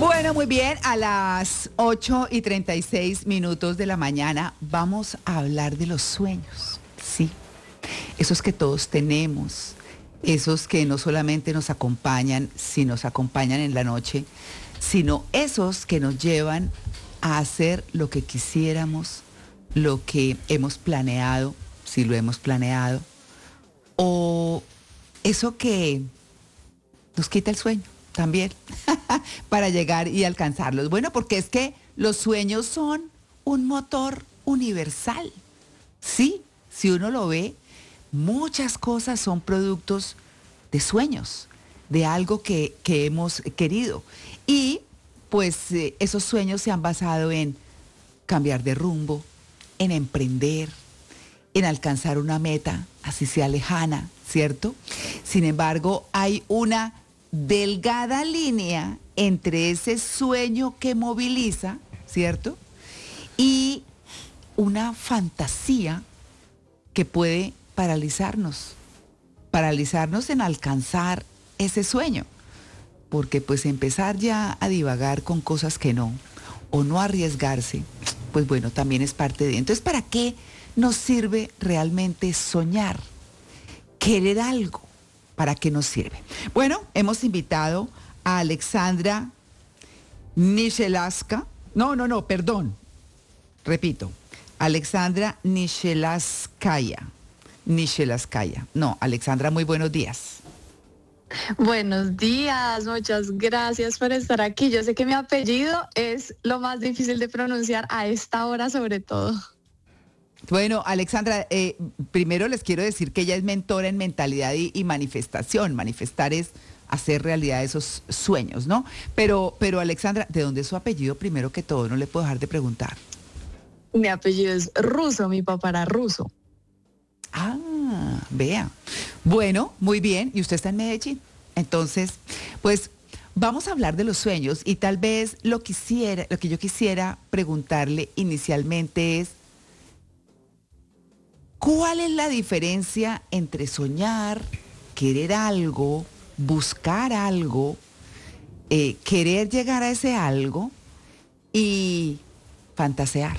Bueno, muy bien, a las 8:36 de la mañana vamos a hablar de los sueños, ¿sí? Esos que todos tenemos, esos que no solamente nos acompañan, si nos acompañan en la noche, sino esos que nos llevan a hacer lo que quisiéramos, lo que hemos planeado, si lo hemos planeado, o eso que nos quita el sueño también para llegar y alcanzarlos. Bueno, porque es que los sueños son un motor universal. Sí, si uno lo ve, muchas cosas son productos de sueños, de algo que hemos querido. Y pues esos sueños se han basado en cambiar de rumbo, en emprender, en alcanzar una meta, así sea lejana, ¿cierto? Sin embargo, hay una delgada línea entre ese sueño que moviliza, ¿cierto? Y una fantasía que puede paralizarnos en alcanzar ese sueño, porque pues empezar ya a divagar con cosas que no, o no arriesgarse, pues bueno, también es parte de. Entonces, ¿para qué nos sirve realmente soñar? Querer algo, ¿para qué nos sirve? Bueno, hemos invitado a Alexandra Nishelaska. No, perdón. Repito. Alexandra Nishelaskaya. No, Alexandra, muy buenos días. Buenos días, muchas gracias por estar aquí. Yo sé que mi apellido es lo más difícil de pronunciar a esta hora sobre todo. Bueno, Alexandra, primero les quiero decir que ella es mentora en mentalidad y manifestación. Manifestar es hacer realidad esos sueños, ¿no? Pero Alexandra, ¿de dónde es su apellido? Primero que todo, no le puedo dejar de preguntar. Mi apellido es ruso, mi papá era ruso. Ah, vea. Bueno, muy bien. Y usted está en Medellín. Entonces, pues vamos a hablar de los sueños y tal vez lo que yo quisiera preguntarle inicialmente es, ¿cuál es la diferencia entre soñar, querer algo, buscar algo, querer llegar a ese algo y fantasear?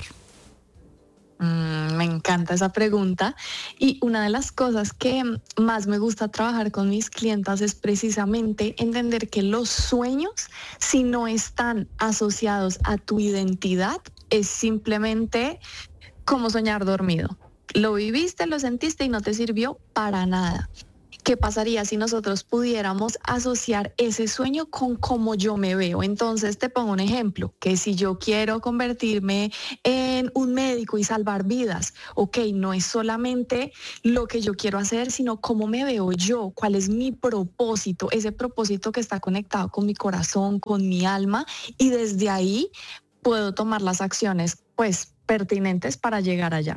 Me encanta esa pregunta y una de las cosas que más me gusta trabajar con mis clientas es precisamente entender que los sueños, si no están asociados a tu identidad, es simplemente como soñar dormido. Lo viviste, lo sentiste y no te sirvió para nada. ¿Qué pasaría si nosotros pudiéramos asociar ese sueño con cómo yo me veo? Entonces te pongo un ejemplo, que si yo quiero convertirme en un médico y salvar vidas, ok, no es solamente lo que yo quiero hacer, sino cómo me veo yo, cuál es mi propósito, ese propósito que está conectado con mi corazón, con mi alma, y desde ahí puedo tomar las acciones, pues, pertinentes para llegar allá.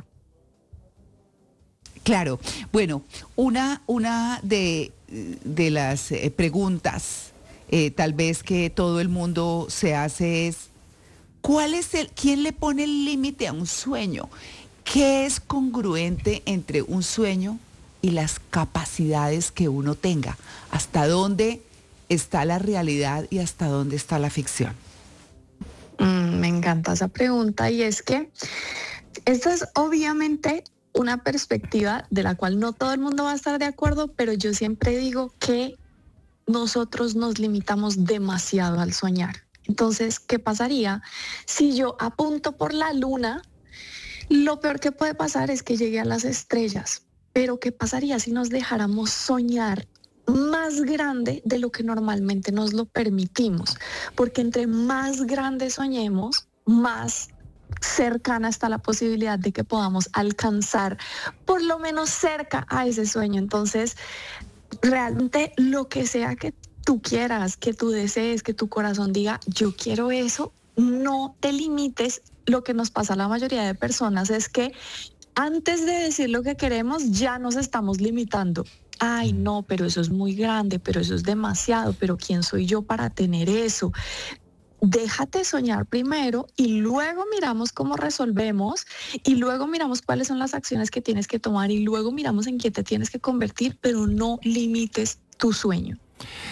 Claro, bueno, una de las preguntas tal vez que todo el mundo se hace es, ¿quién le pone el límite a un sueño? ¿Qué es congruente entre un sueño y las capacidades que uno tenga? ¿Hasta dónde está la realidad y hasta dónde está la ficción? Me encanta esa pregunta y es que esta es obviamente una perspectiva de la cual no todo el mundo va a estar de acuerdo, pero yo siempre digo que nosotros nos limitamos demasiado al soñar. Entonces, ¿qué pasaría si yo apunto por la luna? Lo peor que puede pasar es que llegue a las estrellas, pero ¿qué pasaría si nos dejáramos soñar más grande de lo que normalmente nos lo permitimos? Porque entre más grande soñemos, más cercana está la posibilidad de que podamos alcanzar por lo menos cerca a ese sueño. Entonces, realmente lo que sea que tú quieras, que tú desees, que tu corazón diga, yo quiero eso, no te limites. Lo que nos pasa a la mayoría de personas es que antes de decir lo que queremos, ya nos estamos limitando. Ay, no, pero eso es muy grande, pero eso es demasiado, pero ¿quién soy yo para tener eso? Déjate soñar primero y luego miramos cómo resolvemos y luego miramos cuáles son las acciones que tienes que tomar y luego miramos en qué te tienes que convertir, pero no limites tu sueño.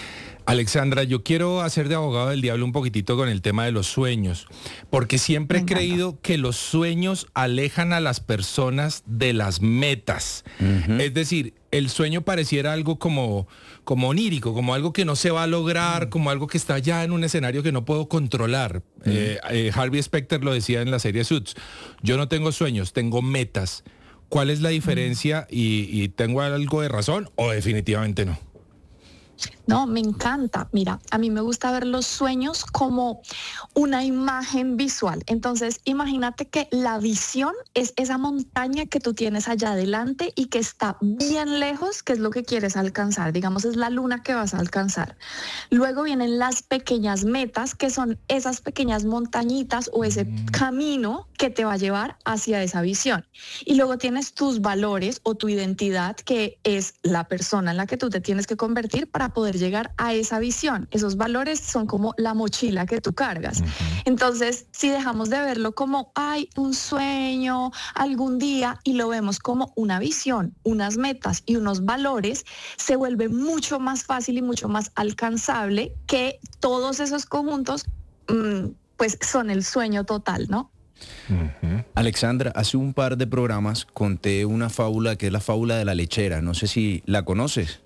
Alexandra, yo quiero hacer de abogado del diablo un poquitito con el tema de los sueños, porque siempre he creído que los sueños alejan a las personas de las metas. Es decir, el sueño pareciera algo como onírico, como algo que no se va a lograr, como algo que está ya en un escenario que no puedo controlar. Harvey Specter lo decía en la serie Suits, yo no tengo sueños, tengo metas. ¿Cuál es la diferencia y tengo algo de razón o definitivamente no? No, me encanta. Mira, a mí me gusta ver los sueños como una imagen visual. Entonces, imagínate que la visión es esa montaña que tú tienes allá adelante y que está bien lejos, que es lo que quieres alcanzar. Digamos, es la luna que vas a alcanzar. Luego vienen las pequeñas metas, que son esas pequeñas montañitas o ese camino que te va a llevar hacia esa visión. Y luego tienes tus valores o tu identidad, que es la persona en la que tú te tienes que convertir para poder llegar a esa visión. Esos valores son como la mochila que tú cargas. Entonces, si dejamos de verlo como, ay, un sueño, algún día, y lo vemos como una visión, unas metas y unos valores, se vuelve mucho más fácil y mucho más alcanzable, que todos esos conjuntos, pues son el sueño total, ¿no? Alexandra, hace un par de programas conté una fábula que es la fábula de la lechera. No sé si la conoces.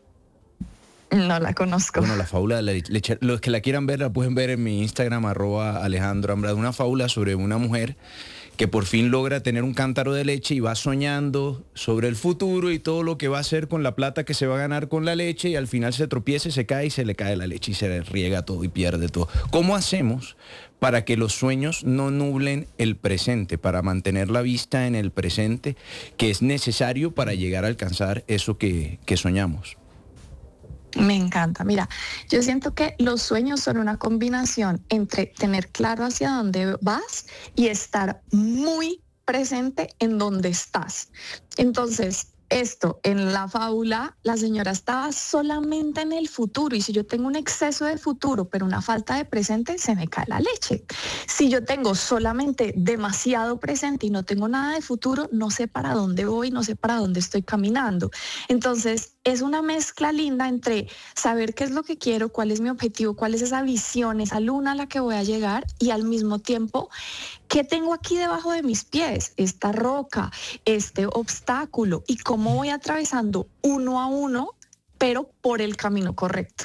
No la conozco. Bueno, la fábula de la lechera, los que la quieran ver la pueden ver en mi Instagram, @Alejandro Andrade. Una fábula sobre una mujer que por fin logra tener un cántaro de leche y va soñando sobre el futuro y todo lo que va a hacer con la plata que se va a ganar con la leche, y al final se tropieza, se cae y se le cae la leche y se le riega todo y pierde todo. ¿Cómo hacemos para que los sueños no nublen el presente, para mantener la vista en el presente, que es necesario para llegar a alcanzar eso que soñamos? Me encanta. Mira, yo siento que los sueños son una combinación entre tener claro hacia dónde vas y estar muy presente en donde estás. Entonces, esto, en la fábula, la señora estaba solamente en el futuro, y si yo tengo un exceso de futuro pero una falta de presente, se me cae la leche. Si yo tengo solamente demasiado presente y no tengo nada de futuro, no sé para dónde voy, no sé para dónde estoy caminando. Entonces, es una mezcla linda entre saber qué es lo que quiero, cuál es mi objetivo, cuál es esa visión, esa luna a la que voy a llegar, y al mismo tiempo, ¿qué tengo aquí debajo de mis pies? Esta roca, este obstáculo, y cómo voy atravesando uno a uno, pero por el camino correcto.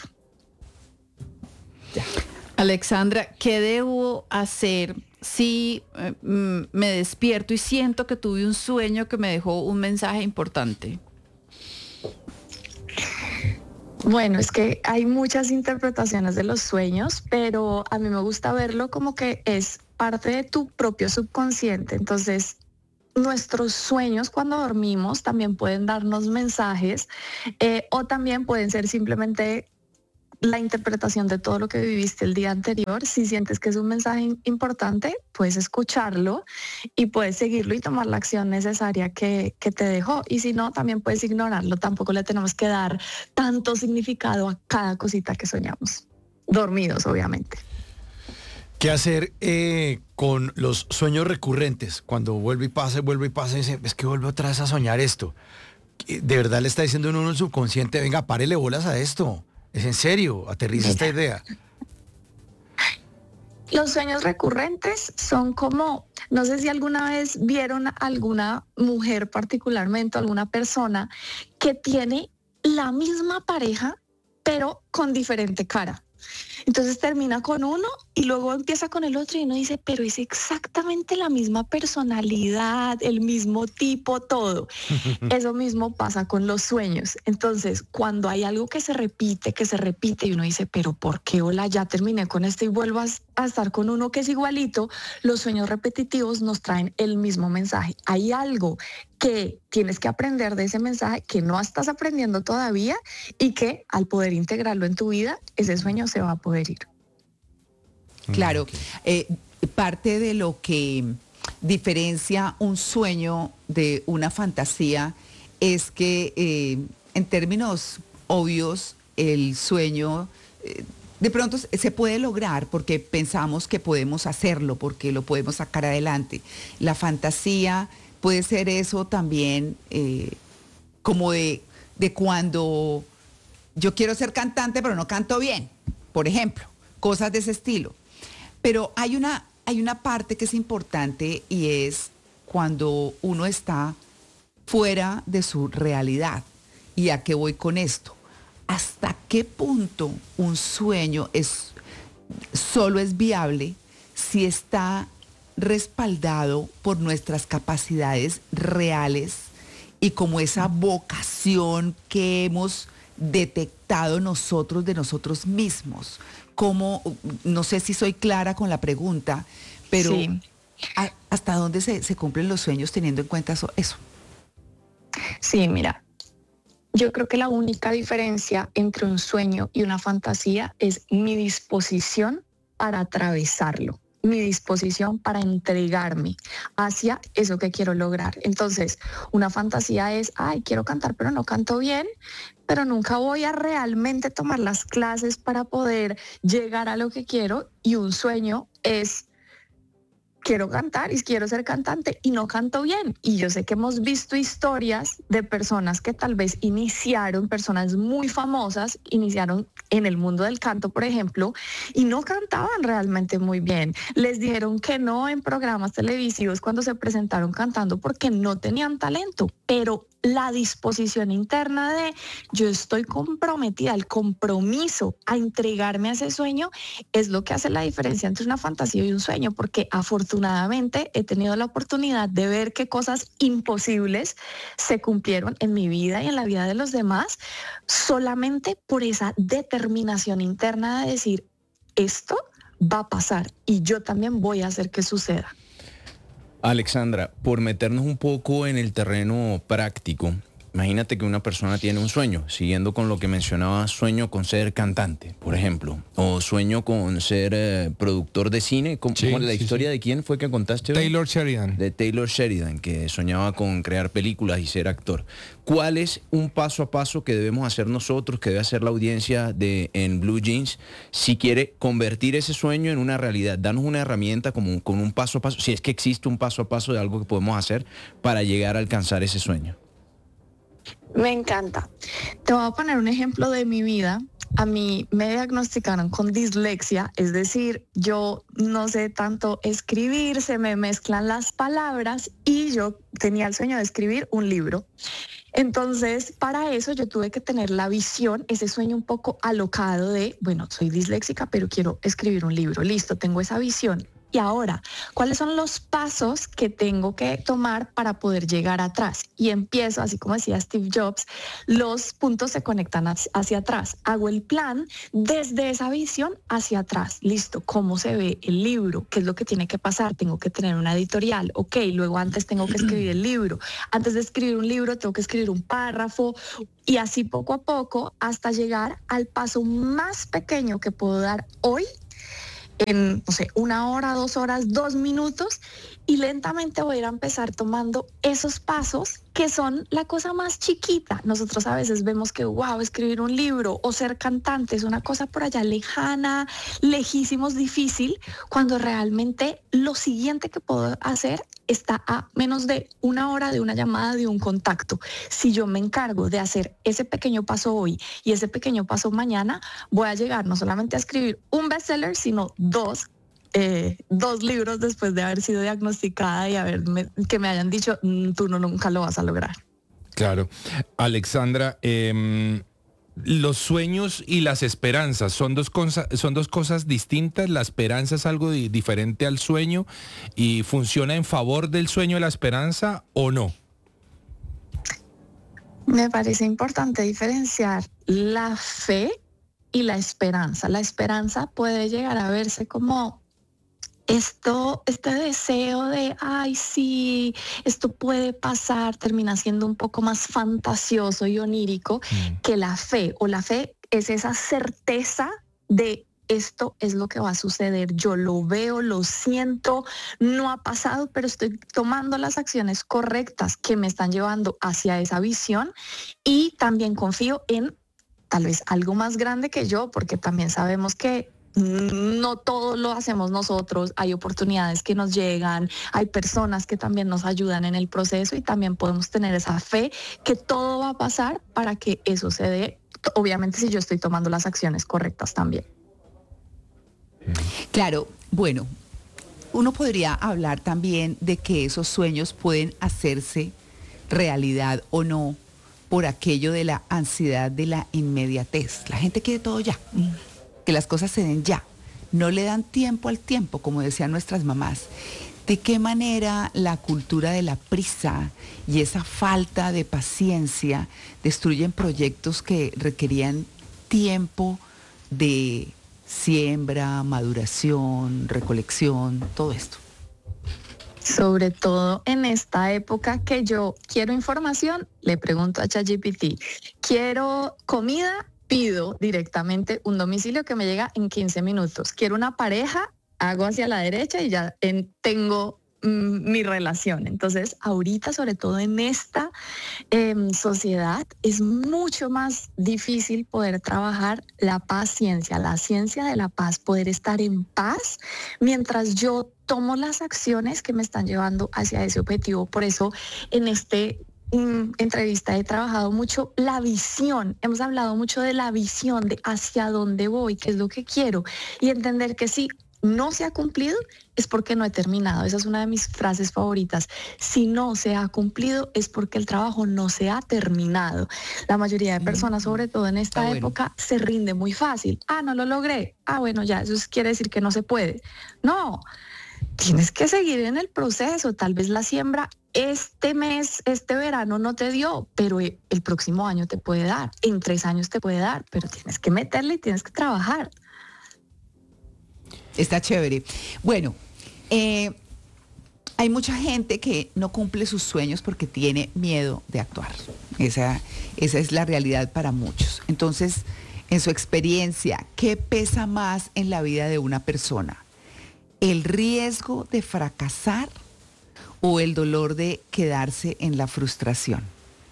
Alexandra, ¿qué debo hacer si me despierto y siento que tuve un sueño que me dejó un mensaje importante? Bueno, es que hay muchas interpretaciones de los sueños, pero a mí me gusta verlo como que es parte de tu propio subconsciente. Entonces, nuestros sueños cuando dormimos también pueden darnos mensajes, o también pueden ser simplemente la interpretación de todo lo que viviste el día anterior. Si sientes que es un mensaje importante, puedes escucharlo y puedes seguirlo y tomar la acción necesaria que te dejó. Y si no, también puedes ignorarlo. Tampoco le tenemos que dar tanto significado a cada cosita que soñamos. Dormidos, obviamente. ¿Qué hacer con los sueños recurrentes? Cuando vuelve y pasa, y dice, es que vuelve otra vez a soñar esto. De verdad le está diciendo uno al subconsciente, venga, párele bolas a esto. Es en serio, aterriza esta idea. Los sueños recurrentes son como, no sé si alguna vez vieron a alguna mujer particularmente, alguna persona que tiene la misma pareja, pero con diferente cara. Entonces termina con uno y luego empieza con el otro, y uno dice, pero es exactamente la misma personalidad, el mismo tipo, todo. Eso mismo pasa con los sueños. Entonces, cuando hay algo que se repite y uno dice, pero ¿por qué? Hola, ya terminé con esto y vuelvo a estar con uno que es igualito. Los sueños repetitivos nos traen el mismo mensaje. Hay algo que tienes que aprender de ese mensaje que no estás aprendiendo todavía, y que al poder integrarlo en tu vida, ese sueño se va a poder ir. Claro, parte de lo que diferencia un sueño de una fantasía es que en términos obvios el sueño de pronto se puede lograr porque pensamos que podemos hacerlo, porque lo podemos sacar adelante. La fantasía puede ser eso también, como de cuando yo quiero ser cantante, pero no canto bien, por ejemplo, cosas de ese estilo. Pero hay una parte que es importante y es cuando uno está fuera de su realidad. ¿Y a qué voy con esto? ¿Hasta qué punto un sueño solo es viable si está respaldado por nuestras capacidades reales y como esa vocación que hemos detectado nosotros de nosotros mismos? Como, no sé si soy clara con la pregunta, pero Sí. ¿hasta dónde se cumplen los sueños teniendo en cuenta eso? Sí, mira, yo creo que la única diferencia entre un sueño y una fantasía es mi disposición para atravesarlo, mi disposición para entregarme hacia eso que quiero lograr. Entonces, una fantasía es, ay, quiero cantar, pero no canto bien, pero nunca voy a realmente tomar las clases para poder llegar a lo que quiero. Y un sueño es, quiero cantar y quiero ser cantante y no canto bien. Y yo sé que hemos visto historias de personas que tal vez iniciaron, personas muy famosas, iniciaron en el mundo del canto, por ejemplo, y no cantaban realmente muy bien. Les dijeron que no en programas televisivos cuando se presentaron cantando porque no tenían talento, pero la disposición interna de yo estoy comprometida, el compromiso a entregarme a ese sueño es lo que hace la diferencia entre una fantasía y un sueño, porque afortunadamente he tenido la oportunidad de ver que cosas imposibles se cumplieron en mi vida y en la vida de los demás solamente por esa determinación interna de decir, esto va a pasar y yo también voy a hacer que suceda. Alexandra, por meternos un poco en el terreno práctico, imagínate que una persona tiene un sueño, siguiendo con lo que mencionaba, sueño con ser cantante, por ejemplo, o sueño con ser productor de cine. ¿Cómo la historia de quién fue que contaste hoy? Taylor Sheridan. De Taylor Sheridan, que soñaba con crear películas y ser actor. ¿Cuál es un paso a paso que debemos hacer nosotros, que debe hacer la audiencia en Blue Jeans, si quiere convertir ese sueño en una realidad? Danos una herramienta como con un paso a paso, si es que existe un paso a paso de algo que podemos hacer para llegar a alcanzar ese sueño. Me encanta. Te voy a poner un ejemplo de mi vida. A mí me diagnosticaron con dislexia, es decir, yo no sé tanto escribir, se me mezclan las palabras y yo tenía el sueño de escribir un libro. Entonces, para eso yo tuve que tener la visión, ese sueño un poco alocado de, bueno, soy disléxica, pero quiero escribir un libro. Listo, tengo esa visión. Y ahora, ¿cuáles son los pasos que tengo que tomar para poder llegar atrás? Y empiezo, así como decía Steve Jobs, los puntos se conectan hacia atrás. Hago el plan desde esa visión hacia atrás. Listo, ¿cómo se ve el libro? ¿Qué es lo que tiene que pasar? Tengo que tener una editorial. Ok, luego antes tengo que escribir el libro. Antes de escribir un libro tengo que escribir un párrafo. Y así poco a poco hasta llegar al paso más pequeño que puedo dar hoy, en, no sé, 1 hora, 2 horas, 2 minutos, y lentamente voy a ir a empezar tomando esos pasos que son la cosa más chiquita. Nosotros a veces vemos que, wow, escribir un libro o ser cantante es una cosa por allá lejana, lejísimos, difícil, cuando realmente lo siguiente que puedo hacer está a menos de 1 hora de una llamada, de un contacto. Si yo me encargo de hacer ese pequeño paso hoy y ese pequeño paso mañana, voy a llegar no solamente a escribir un bestseller, sino 2 libros después de haber sido diagnosticada y que me hayan dicho, tú nunca lo vas a lograr. Claro. Alexandra, los sueños y las esperanzas son dos cosas distintas. La esperanza es algo diferente al sueño y funciona en favor del sueño y la esperanza, ¿o no? Me parece importante diferenciar la fe y la esperanza. La esperanza puede llegar a verse como este deseo de, ay, sí, esto puede pasar, termina siendo un poco más fantasioso y onírico que la fe. O la fe es esa certeza de esto es lo que va a suceder. Yo lo veo, lo siento, no ha pasado, pero estoy tomando las acciones correctas que me están llevando hacia esa visión y también confío en tal vez algo más grande que yo, porque también sabemos que no todo lo hacemos nosotros, hay oportunidades que nos llegan, hay personas que también nos ayudan en el proceso y también podemos tener esa fe que todo va a pasar para que eso se dé obviamente si yo estoy tomando las acciones correctas también. Claro, bueno, uno podría hablar también de que esos sueños pueden hacerse realidad o no por aquello de la ansiedad de la inmediatez. La gente quiere todo ya, que las cosas se den ya. No le dan tiempo al tiempo, como decían nuestras mamás. ¿De qué manera la cultura de la prisa y esa falta de paciencia destruyen proyectos que requerían tiempo de siembra, maduración, recolección, todo esto? Sobre todo en esta época que yo quiero información, le pregunto a ChatGPT. Quiero comida, pido directamente un domicilio que me llega en 15 minutos. Quiero una pareja, hago hacia la derecha y ya tengo mi relación. Entonces, ahorita, sobre todo en esta sociedad, es mucho más difícil poder trabajar la paciencia, la ciencia de la paz, poder estar en paz mientras yo tomo las acciones que me están llevando hacia ese objetivo. Por eso, en este entrevista he trabajado mucho la visión, hemos hablado mucho de la visión, de hacia dónde voy, qué es lo que quiero, y entender que sí, no se ha cumplido es porque no he terminado. Esa es una de mis frases favoritas. Si no se ha cumplido es porque el trabajo no se ha terminado. La mayoría de personas, sobre todo en esta época, se rinde muy fácil. No lo logré. Bueno, ya, eso quiere decir que no se puede. No, tienes que seguir en el proceso. Tal vez la siembra este mes, este verano no te dio, pero el próximo año te puede dar. En 3 años te puede dar, pero tienes que meterle y tienes que trabajar. Está chévere. Bueno, hay mucha gente que no cumple sus sueños porque tiene miedo de actuar. Esa es la realidad para muchos. Entonces, en su experiencia, ¿qué pesa más en la vida de una persona? ¿El riesgo de fracasar o el dolor de quedarse en la frustración?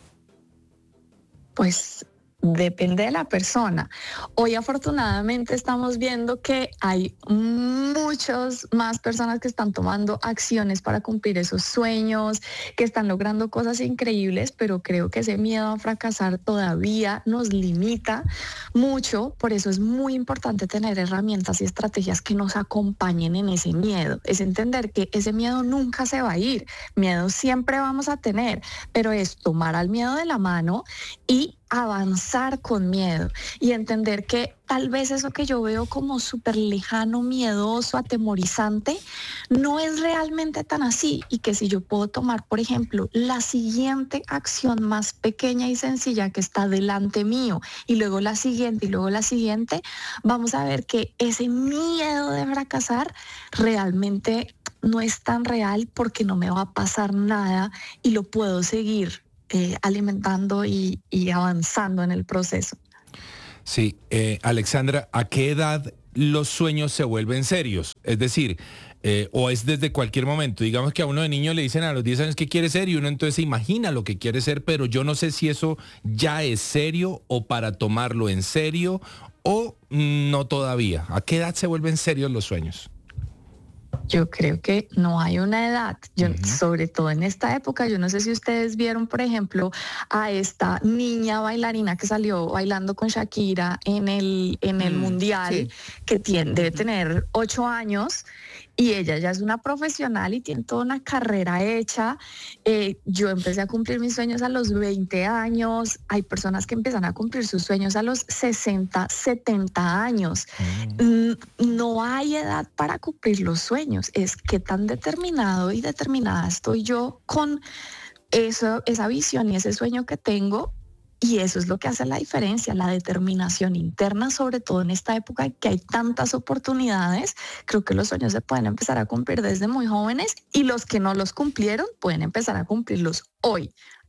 Pues depende de la persona. Hoy afortunadamente estamos viendo que hay muchas más personas que están tomando acciones para cumplir esos sueños, que están logrando cosas increíbles, pero creo que ese miedo a fracasar todavía nos limita mucho. Por eso es muy importante tener herramientas y estrategias que nos acompañen en ese miedo. Es entender que ese miedo nunca se va a ir, miedo siempre vamos a tener, pero es tomar al miedo de la mano y avanzar con miedo y entender que tal vez eso que yo veo como súper lejano, miedoso, atemorizante, no es realmente tan así, y que si yo puedo tomar, por ejemplo, la siguiente acción más pequeña y sencilla que está delante mío, y luego la siguiente, y luego la siguiente, vamos a ver que ese miedo de fracasar realmente no es tan real, porque no me va a pasar nada y lo puedo seguir alimentando y avanzando en el proceso. Sí, Alexandra, ¿a qué edad los sueños se vuelven serios? Es decir, o es desde cualquier momento. Digamos que a uno de niño le dicen a los 10 años qué quiere ser y uno entonces se imagina lo que quiere ser, pero yo no sé si eso ya es serio o para tomarlo en serio o no todavía. ¿A qué edad se vuelven serios los sueños? Yo creo que no hay una edad, sobre todo en esta época. Yo no sé si ustedes vieron, por ejemplo, a esta niña bailarina que salió bailando con Shakira en el Mundial, sí, que debe tener 8 años, y ella ya es una profesional y tiene toda una carrera hecha. Yo empecé a cumplir mis sueños a los 20 años. Hay personas que empiezan a cumplir sus sueños a los 60, 70 años. No hay edad para cumplir los sueños. Es qué tan determinado y determinada estoy yo con esa visión y ese sueño que tengo. Y eso es lo que hace la diferencia, la determinación interna, sobre todo en esta época que hay tantas oportunidades. Creo que los sueños se pueden empezar a cumplir desde muy jóvenes, y los que no los cumplieron pueden empezar a cumplirlos hoy.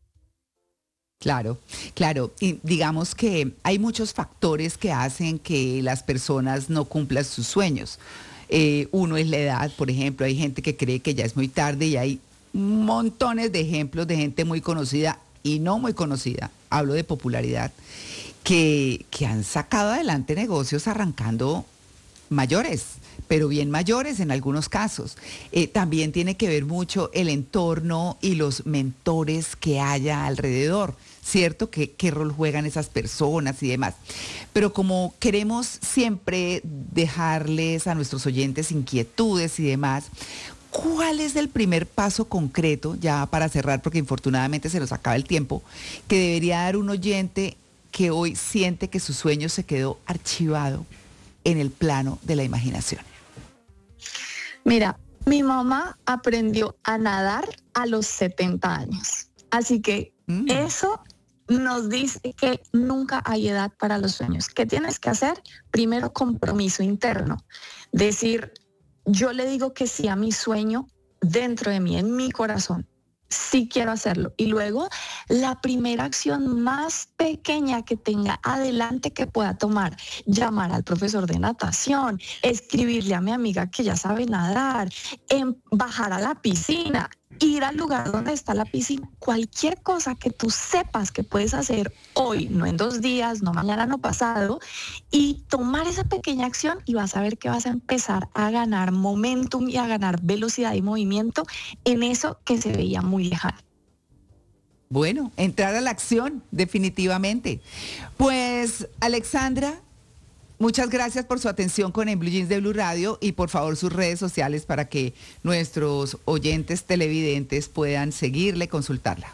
Claro, claro. Y digamos que hay muchos factores que hacen que las personas no cumplan sus sueños. Uno es la edad, por ejemplo. Hay gente que cree que ya es muy tarde, y hay montones de ejemplos de gente muy conocida y no muy conocida, hablo de popularidad, que han sacado adelante negocios arrancando mayores, pero bien mayores en algunos casos. También tiene que ver mucho el entorno y los mentores que haya alrededor, ¿cierto? ¿Qué rol juegan esas personas y demás? Pero como queremos siempre dejarles a nuestros oyentes inquietudes y demás, ¿cuál es el primer paso concreto, ya para cerrar, porque infortunadamente se nos acaba el tiempo, que debería dar un oyente que hoy siente que su sueño se quedó archivado en el plano de la imaginación? Mira, mi mamá aprendió a nadar a los 70 años. Así que eso nos dice que nunca hay edad para los sueños. ¿Qué tienes que hacer? Primero, compromiso interno. Decir, yo le digo que sí a mi sueño dentro de mí, en mi corazón. Sí quiero hacerlo. Y luego, la primera acción más pequeña que tenga adelante que pueda tomar, llamar al profesor de natación, escribirle a mi amiga que ya sabe nadar, bajar a la piscina, ir al lugar donde está la piscina, cualquier cosa que tú sepas que puedes hacer hoy, no en 2 días, no mañana, no pasado, y tomar esa pequeña acción y vas a ver que vas a empezar a ganar momentum y a ganar velocidad y movimiento en eso que se veía muy lejano. Bueno, entrar a la acción, definitivamente. Pues, Alexandra, muchas gracias por su atención con En Blue Jeans de Blue Radio y por favor sus redes sociales para que nuestros oyentes televidentes puedan seguirle, consultarla.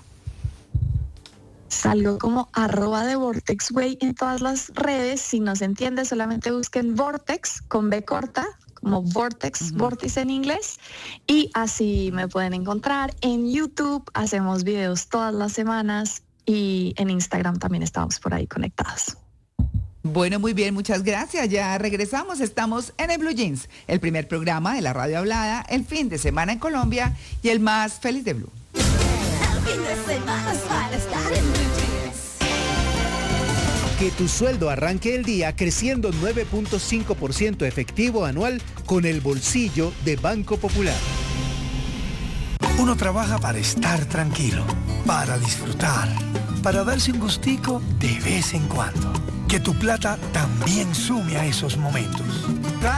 Salgo como @TheVortexWay en todas las redes. Si no se entiende, solamente busquen Vortex con B corta, como Vortex, vórtice en inglés. Y así me pueden encontrar. En YouTube hacemos videos todas las semanas y en Instagram también estamos por ahí conectados. Bueno, muy bien, muchas gracias. Ya regresamos. Estamos en el Blue Jeans, el primer programa de la radio hablada, el fin de semana en Colombia y el más feliz de Blue. El fin de semana es para estar en Blue Jeans. Que tu sueldo arranque el día creciendo 9.5% efectivo anual con el bolsillo de Banco Popular. Uno trabaja para estar tranquilo, para disfrutar, para darse un gustico de vez en cuando. Que tu plata también sume a esos momentos.